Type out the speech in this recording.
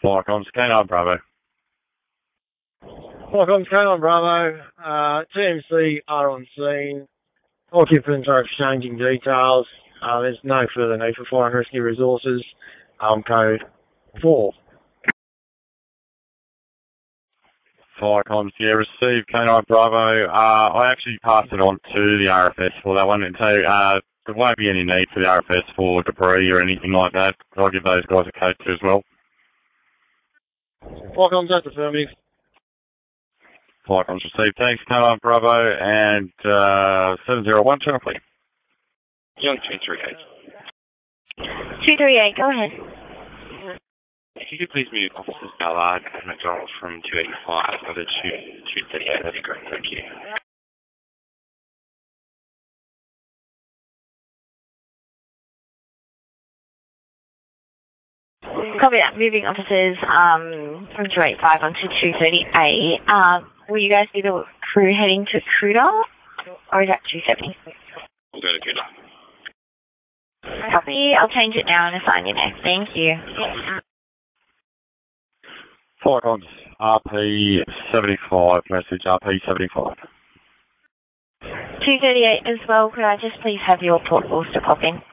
Falcons, K9 Bravo. Falcons, K9 Bravo. TMC are on scene. Occupants are exchanging details. There's no further need for fire and rescue resources. Code 4. Falcons, yeah, received K9 Bravo. I actually passed it on to the RFS for that one, and so there won't be any need for the RFS for debris or anything like that. I'll give those guys a code 2 as well. Falcons, that's affirmative. Falcons received. Thanks, K9 Bravo, and 701, turn off, please. Young 238. 238, go ahead. If you could please move officers Ballard and McDonald from 285 over to 238, that'd be great, thank you. Copy that. Moving officers from 285 onto 238. Will you guys be the crew heading to Cruda, or is that 270? We'll go to Cruda. Copy. I'll change it now and assign you next. Thank you. Falcons, RP75, message RP75. 238 as well. Could I just please have your port Worcester pop in?